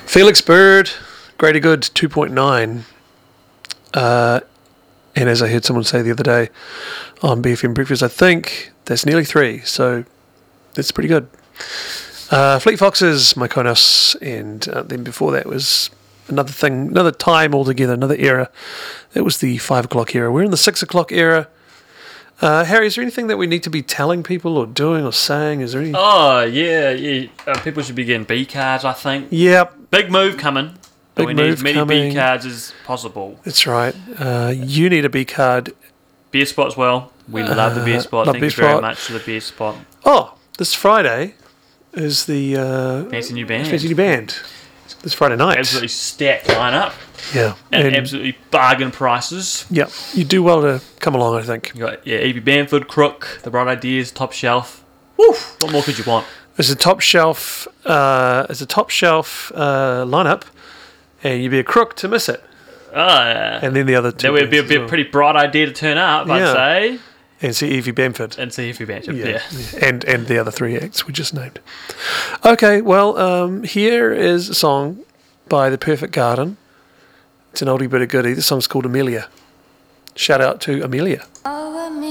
Felix Bird, Greater Good 2.9. And as I heard someone say the other day on BFM Breakfast, I think that's nearly 3, so that's pretty good. Fleet Foxes, Mykonos, and then before that was another thing, another time altogether, another era. It was the 5 o'clock era. We're in the 6 o'clock era. Harry, is there anything that we need to be telling people or doing or saying? Is there any... Oh, yeah. People should be getting B cards, I think. Yep. Big move coming. Big we move need as many coming. B cards as possible. That's right. You need a B card. Beer spot as well. We love the beer spot. love Thank beer you very spot. much to the beer spot. Oh, this Friday is the Fancy new band. Fancy New Band. This Friday night. Absolutely stacked lineup. Yeah. And absolutely bargain prices. Yeah. You do well to come along, I think. You got Evie Bamford, Crook, The Bright Ideas, Top Shelf. Woof! What more could you want? It's a top shelf lineup, and you'd be a crook to miss it. And then the other two. That would be a bands as well. pretty bright idea to turn up, Yeah. I'd say. And see Evie Bamford. And see Evie Bamford, Yeah. And the other 3 acts we just named. Okay, well, here is a song by The Perfect Garden. It's an oldie but a goodie. The song's called Amelia. Shout out to Amelia.